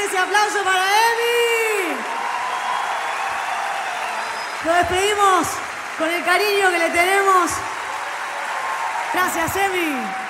fuerte ese aplauso para Emi. Lo despedimos con el cariño que le tenemos. Gracias, Emi.